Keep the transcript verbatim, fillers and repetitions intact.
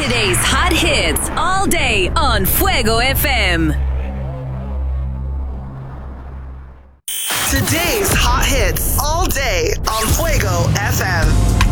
Today's hot hits all day on Fuego F M. Today's hot hits all day on Fuego F M.